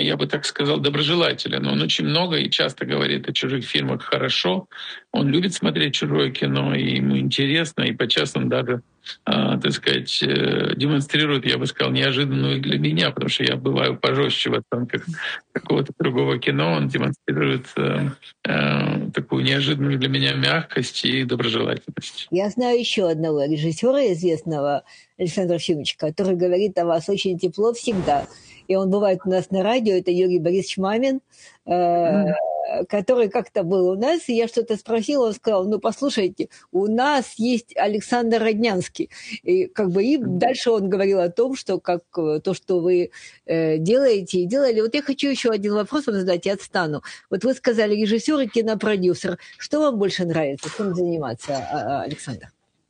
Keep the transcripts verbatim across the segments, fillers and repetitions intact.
внимательный, я бы так сказал, доброжелателен. Он очень много и часто говорит о чужих фильмах хорошо. Он любит смотреть чужое кино, и ему интересно, и подчас он даже, э, так сказать, э, демонстрирует, я бы сказал, неожиданную для меня, потому что я бываю пожестче в оценках какого-то другого кино. Он демонстрирует э, э, такую неожиданную для меня мягкость и доброжелательность. Я знаю еще одного режиссера известного, Александра Ефимовича, который говорит о вас очень тепло всегда. И он бывает у нас на радио, это Юрий Борисович Мамин, э, mm. который как-то был у нас, и я что-то спросила, он сказал, ну, послушайте, у нас есть Александр Роднянский. И как бы и дальше он говорил о том, что как то, что вы э, делаете и делали. Вот я хочу еще один вопрос вам задать и отстану. Вот вы сказали режиссер и кинопродюсер. Что вам больше нравится? Чем заниматься, Александр?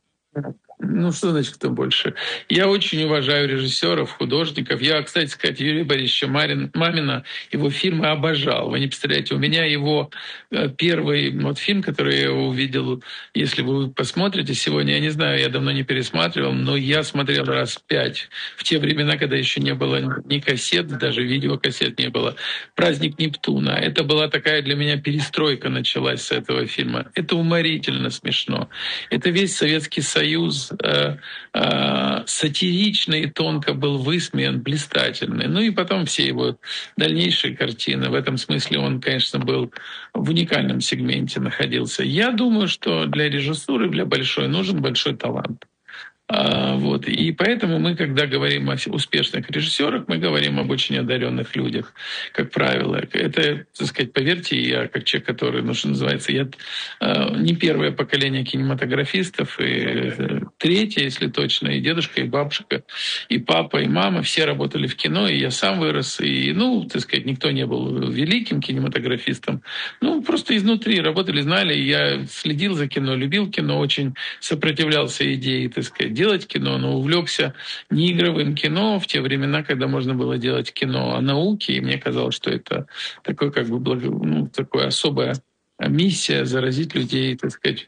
Ну, что значит, кто больше? Я очень уважаю режиссеров, художников. Я, кстати сказать, Юрия Борисовича Марин, Мамина, его фильмы обожал. Вы не представляете, у меня его первый вот фильм, который я увидел, если вы посмотрите сегодня, я не знаю, я давно не пересматривал, но я смотрел раз пять. В те времена, когда еще не было ни кассет, даже видеокассет не было. «Праздник Нептуна». Это была такая для меня перестройка началась с этого фильма. Это уморительно смешно. Это весь Советский Союз Э, э, сатирично и тонко был высмеян, блистательный. Ну и потом все его дальнейшие картины. В этом смысле он, конечно, был в уникальном сегменте находился. Я думаю, что для режиссуры, для большой, нужен большой талант. А, вот. И поэтому мы, когда говорим о успешных режиссерах, мы говорим об очень одаренных людях, как правило. Это, так сказать, поверьте, я как человек, который, ну что называется, я э, не первое поколение кинематографистов, и э, третье, если точно, и дедушка, и бабушка, и папа, и мама, все работали в кино, и я сам вырос, и, ну, так сказать, никто не был великим кинематографистом, ну, просто изнутри работали, знали, я следил за кино, любил кино, очень сопротивлялся идее, так сказать, делать кино, но увлекся не игровым кино в те времена, когда можно было делать кино о науке, и мне казалось, что это такое как бы благо, ну, такое особая миссия заразить людей, так сказать,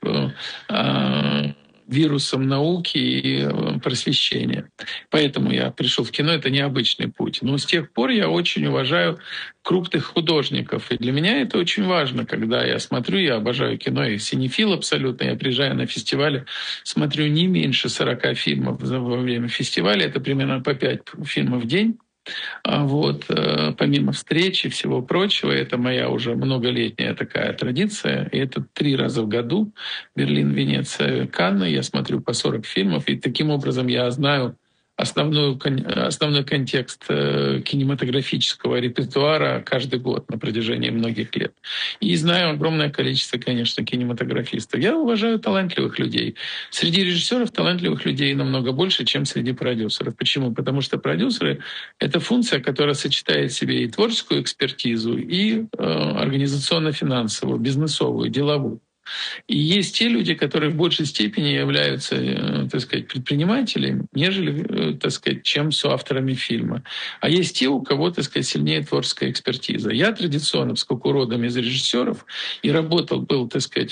вирусом науки и просвещения. Поэтому я пришел в кино, это необычный путь. Но с тех пор я очень уважаю крупных художников. И для меня это очень важно, когда я смотрю, я обожаю кино, я синефил абсолютно, я приезжаю на фестивали, смотрю не меньше сорока фильмов во время фестиваля, это примерно по пять фильмов в день. Вот, помимо встреч и всего прочего, это моя уже многолетняя такая традиция. И это три раза в году. Берлин, Венеция, Канны. Я смотрю по сорок фильмов. И таким образом я знаю основную, основной контекст кинематографического репертуара каждый год на протяжении многих лет. И знаю огромное количество, конечно, кинематографистов. Я уважаю талантливых людей. Среди режиссеров талантливых людей намного больше, чем среди продюсеров. Почему? Потому что продюсеры — это функция, которая сочетает в себе и творческую экспертизу, и э, организационно-финансовую, бизнесовую, деловую. И есть те люди, которые в большей степени являются, так сказать, предпринимателями, нежели, так сказать, чем соавторами фильма. А есть те, у кого, так сказать, сильнее творческая экспертиза. Я традиционно, поскольку родом из режиссеров и работал, был, так сказать,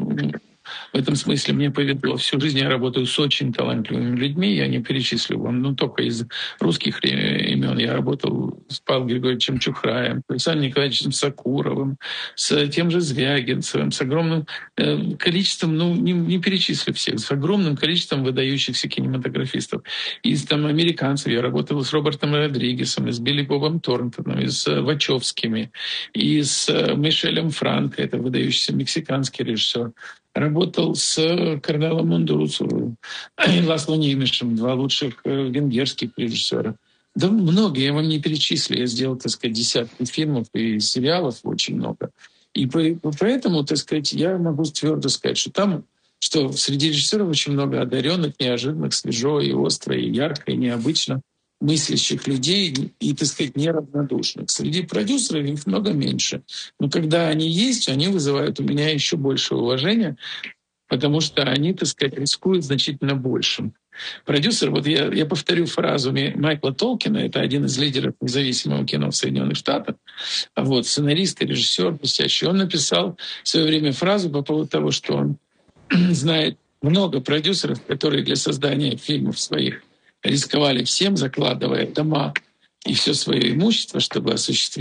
в этом смысле мне повезло. Всю жизнь я работаю с очень талантливыми людьми. Я не перечислю вам, ну, только из русских имен. Я работал с Павлом Григорьевичем Чухраем, с Александром Николаевичем Сокуровым, с тем же Звягинцевым, с огромным э, количеством, ну, не, не перечислю всех, с огромным количеством выдающихся кинематографистов. Из там американцев я работал с Робертом Родригесом, и с Билли Бобом Торнтоном, и с Вачовскими, и с Мишелем Франко, это выдающийся мексиканский режиссер. Работал с Корнелом Мундруцовым и Ласло Нимишем, два лучших венгерских режиссера. Да много, я вам не перечислю. Я сделал, так сказать, десятки фильмов и сериалов очень много. И поэтому, так сказать, я могу твердо сказать, что там, что среди режиссеров очень много одаренных, неожиданных, свежо и остро, и ярко, и необычно мыслящих людей и, так сказать, неравнодушных. Среди продюсеров их много меньше. Но когда они есть, они вызывают у меня еще больше уважения, потому что они, так сказать, рискуют значительно большим. Продюсер, вот я, я повторю фразу Майкла Толкина, это один из лидеров независимого кино в Соединенных Штатах, вот, сценарист и режиссер блестящий. Он написал в свое время фразу по поводу того, что он знает много продюсеров, которые для создания фильмов своих рисковали всем, закладывая дома и все свое имущество, чтобы осуществить